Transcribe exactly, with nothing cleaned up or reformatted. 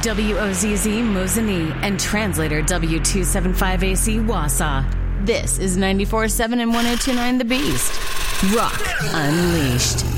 W O Z Z Mosinee and translator W two seventy-five A C Wausau. This is ninety-four point seven and ten twenty-nine The Beast. Rock Unleashed.